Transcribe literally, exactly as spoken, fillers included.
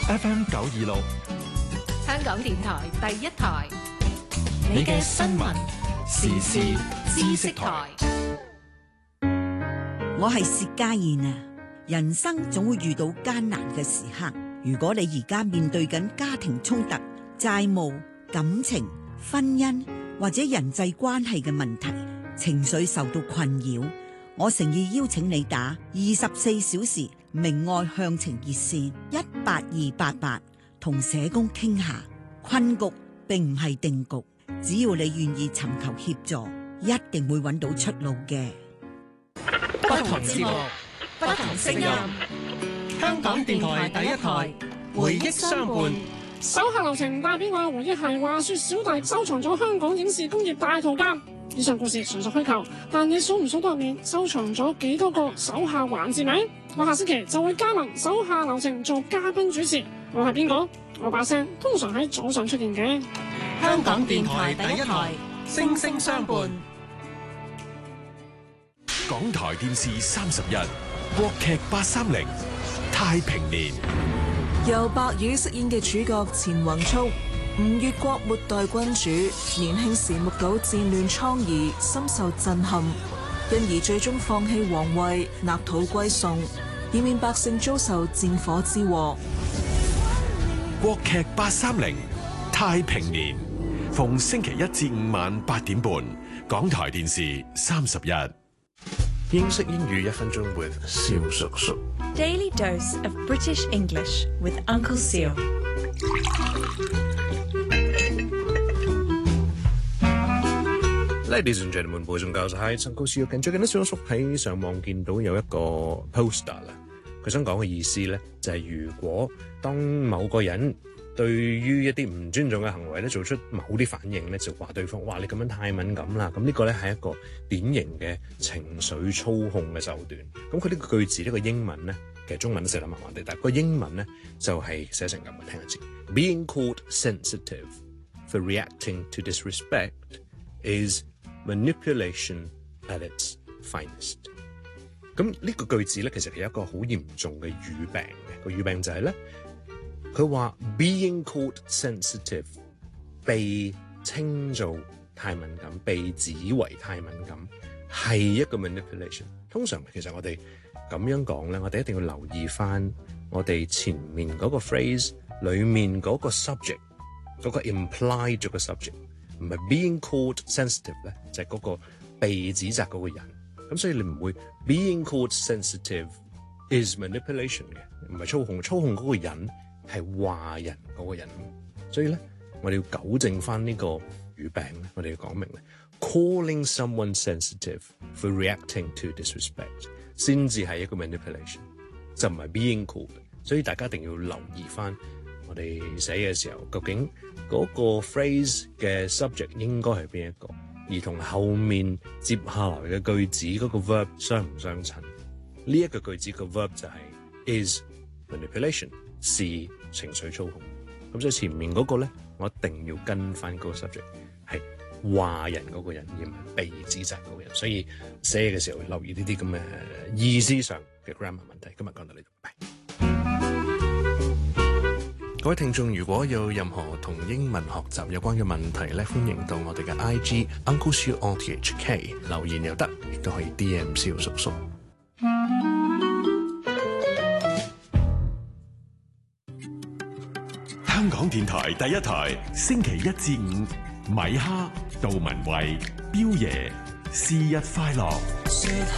F M 九二六， 香港電台第一台， 你嘅新聞時事知識台。 我係薛家燕啊！人生總會遇到艱難嘅時刻，如果你而家面對緊家庭衝突、債務、感情、婚姻或者人際關係嘅問題，情緒受到困擾，我誠意邀請你打二十四小時明愛向晴熱線一八二八八，同社工傾下。困局並唔係定局，只要你願意尋求協助，一定會揾到出路嘅。 不同節目，不同聲音， 香港電台第一台，回憶相伴。 手下留情帶俾我嘅回憶係話說小弟收藏咗香港影視工業大圖鑑。以上故事純屬虛構，但你數唔數到入面收藏咗幾多個手下環節名？我下星期就會加盟手下留情做嘉賓主持。我係邊個？我把聲通常喺早上出現嘅。 香港電台第一台，聲聲相伴。 港台電視三十一，國劇八三零，太平年。 由白宇飾演嘅主角錢宏聰，吳越國末代君主，年輕時目睹戰亂瘡痍，深受震撼，因而最終放棄皇位，納土歸宋，以免百姓遭受戰火之禍。 國劇八三零，太平年，逢星期一至五晚八點半，港台電視三十一。 英式英語一分鐘 with 蕭叔叔。 Daily dose of British English with Uncle Seal。 Ladies and gentlemen, boys and girls, hi, Uncle Seal。最近咧，蕭叔叔喺上網見到有一個 poster 啦，佢想講嘅意思咧，就係、是、如果當某個人對於一啲唔尊重嘅行為咧，做出某啲反應咧，就話對方，哇，你咁樣太敏感啦。咁呢個咧係一個典型嘅情緒操控嘅手段。咁佢呢個句子呢、呢個英文咧，其實中文都寫得麻麻地，但係個英文咧就係、是、寫成咁嘅，聽下先。Being called sensitive for reacting to disrespect is manipulation at its finest。咁呢個句子咧，其實係一個好嚴重嘅語病嘅。個語病就係咧。佢話 being called sensitive 被稱做太敏感，被指為太敏感係一個 manipulation。通常其實我哋咁樣講咧，我哋一定要留意翻我哋前面嗰個 phrase 裡面嗰個 subject 嗰個 implied 咗個 subject， 唔係 being called sensitive 咧，就係嗰個被指責嗰個人。咁所以你唔會 being called sensitive is manipulation 嘅，唔係操控，操控嗰個人係話人嗰個人。所以咧，我哋要糾正翻呢個語病咧，我哋要講明咧 ，calling someone sensitive for reacting to disrespect 先至係一個 manipulation， 就唔係 being called。所以大家一定要留意翻我哋寫嘅時候，究竟嗰個 phrase 嘅 subject 應該係邊一個，而同後面接下來嘅句子嗰個 verb 相唔相襯？呢一個句子個 verb 就係 is manipulation。是情緒操控，咁所以前面嗰個咧，我一定要跟翻嗰個 subject 係話人嗰個人，而唔係被指責嗰個人。所以寫嘅時候留意呢啲咁嘅意思上嘅 grammar 問題。今日講到呢度，拜。各位聽眾，如果有任何同英文學習有關嘅問題咧，歡迎到我哋嘅 I G Uncle Siu O T H K 留言又得，亦都可以 D M 蕭叔叔。 香港電台第一台，星期一至五，米哈、杜文慧、彪爺，是日快樂。